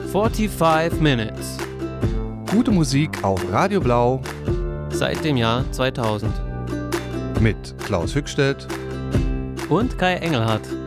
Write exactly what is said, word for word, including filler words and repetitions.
fünfundvierzig Minutes. Gute Musik auf Radio Blau Seit dem Jahr zweitausend. mit Klaus Hückstedt Und Kai Engelhardt.